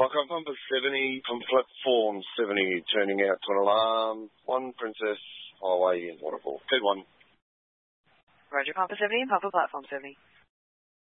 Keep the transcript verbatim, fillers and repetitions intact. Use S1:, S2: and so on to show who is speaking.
S1: Foxtrot Pumper seventy, from platform seventy, turning out to an alarm. One Princess Highway in Waterfall. Good one.
S2: Roger, Pumper seventy and Pumper Platform seventy.